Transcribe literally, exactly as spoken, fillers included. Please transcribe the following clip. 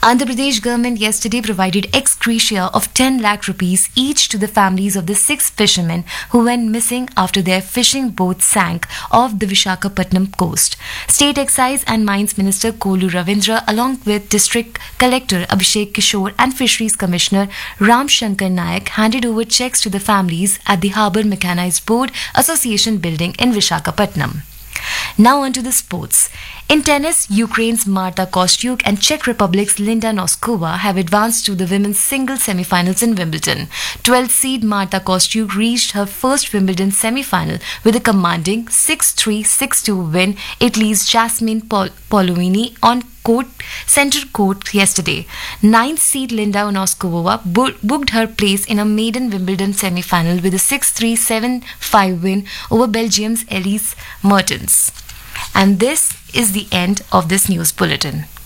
Andhra Pradesh government yesterday provided ex gratia of ten lakh rupees each to the families of the six fishermen who went missing after their fishing boat sank off the Vishakhapatnam coast. State Excise and Mines Minister Kolu Ravindra, along with District Collector Abhishek Kishore and Fisheries Commissioner Ram Shankar Nayak, handed over checks to the families at the Harbour Mechanized Board Association building in Vishakhapatnam. Now on to the sports. In tennis, Ukraine's Marta Kostyuk and Czech Republic's Linda Noskova have advanced to the women's singles semi-finals in Wimbledon. twelfth seed Marta Kostyuk reached her first Wimbledon semi-final with a commanding six three six two win Italy's Jasmine Pol- Polowini on court, center court yesterday. ninth seed Linda Noskova bo- booked her place in a maiden Wimbledon semi-final with a six three seven five win over Belgium's Elise Mertens. And this is the end of this news bulletin.